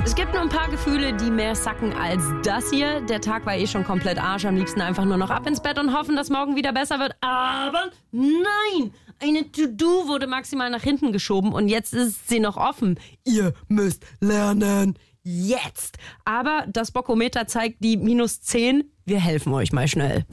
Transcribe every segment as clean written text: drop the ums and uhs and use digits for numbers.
Es gibt nur ein paar Gefühle, die mehr sacken als das hier. Der Tag war schon komplett Arsch. Am liebsten einfach nur noch ab ins Bett und hoffen, dass morgen wieder besser wird. Aber nein, eine To-Do wurde maximal nach hinten geschoben und jetzt ist sie noch offen. Ihr müsst lernen. Jetzt. Aber das Bockometer zeigt die -10. Wir helfen euch mal schnell.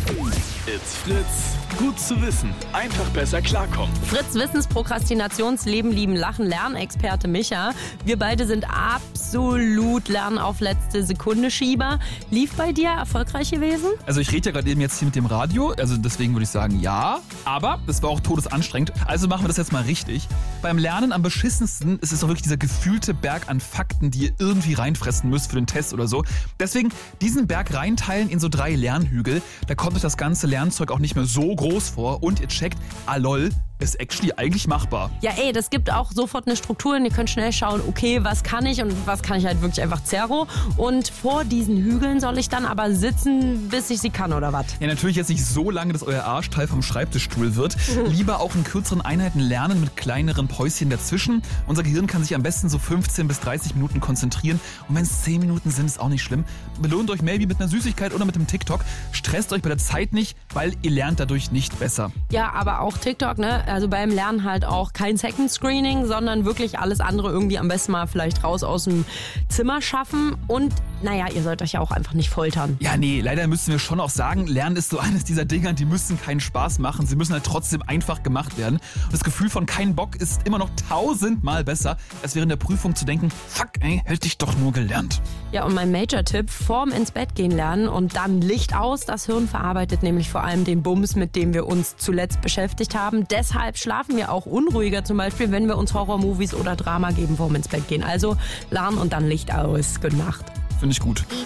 It's Fritz. Gut zu wissen. Einfach besser klarkommen. Fritz Wissensprokrastinations Leben, Lieben, Lachen, Lernexperte Micha. Wir beide sind absolut Lernen auf letzte Sekunde Schieber. Lief bei dir erfolgreich gewesen? Also ich rede ja gerade eben jetzt hier mit dem Radio, also deswegen würde ich sagen ja, aber es war auch todesanstrengend, also machen wir das jetzt mal richtig. Beim Lernen am beschissensten ist es doch wirklich dieser gefühlte Berg an Fakten, die ihr irgendwie reinfressen müsst für den Test oder so. Deswegen diesen Berg reinteilen in so 3 Lernhügel, da kommt euch das ganze Lernzeug auch nicht mehr so groß vor und ihr checkt, lol, ist actually eigentlich machbar. Ja das gibt auch sofort eine Struktur und ihr könnt schnell schauen, okay, was kann ich und was kann ich halt wirklich einfach Zerro. Und vor diesen Hügeln soll ich dann aber sitzen, bis ich sie kann oder was? Ja, natürlich jetzt nicht so lange, dass euer Arschteil vom Schreibtischstuhl wird. Lieber auch in kürzeren Einheiten lernen mit kleineren Päuschen dazwischen. Unser Gehirn kann sich am besten so 15 bis 30 Minuten konzentrieren. Und wenn es 10 Minuten sind, ist auch nicht schlimm. Belohnt euch maybe mit einer Süßigkeit oder mit dem TikTok. Stresst euch bei der Zeit nicht, weil ihr lernt dadurch nicht besser. Ja, aber auch TikTok, ne? Also beim Lernen halt auch kein Second Screening, sondern wirklich alles andere irgendwie am besten mal vielleicht raus aus dem Zimmer schaffen. Und naja, ihr sollt euch ja auch einfach nicht foltern. Ja, nee, leider müssen wir schon auch sagen, Lernen ist so eines dieser Dinger, die müssen keinen Spaß machen. Sie müssen halt trotzdem einfach gemacht werden. Und das Gefühl von kein Bock ist immer noch 1000-mal besser, als während der Prüfung zu denken, fuck ey, hätte ich doch nur gelernt. Ja, und mein Major-Tipp, vorm ins Bett gehen lernen und dann Licht aus. Das Hirn verarbeitet nämlich vor allem den Bums, mit dem wir uns zuletzt beschäftigt haben. Deshalb schlafen wir auch unruhiger, zum Beispiel, wenn wir uns Horror-Movies oder Drama geben vorm ins Bett gehen. Also lernen und dann Licht aus. Gute Nacht. Finde ich gut.